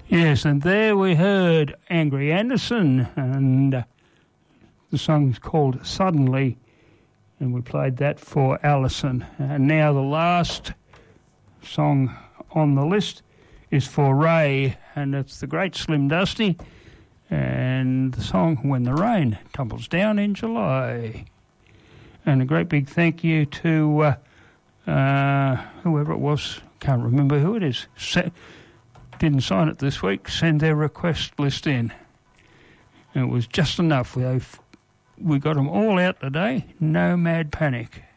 Yes, and there we heard Angry Anderson, and the song's called Suddenly, and we played that for Alison. And now the last song on the list is for Ray, and it's the great Slim Dusty, and the song When the Rain Tumbles Down in July. And a great big thank you to whoever it was, can't remember who it is, didn't sign it this week, send their request list in. And it was just enough. We got them all out today, no mad panic.